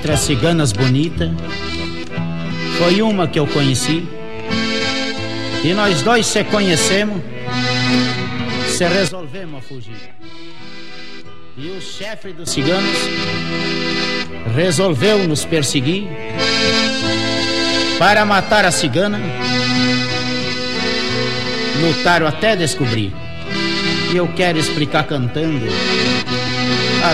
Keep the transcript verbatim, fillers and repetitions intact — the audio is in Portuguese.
entre as ciganas bonitas, foi uma que eu conheci, e nós dois se conhecemos, se resolvemos a fugir. E o chefe dos ciganos resolveu nos perseguir para matar a cigana. Lutaram até descobrir. E eu quero explicar cantando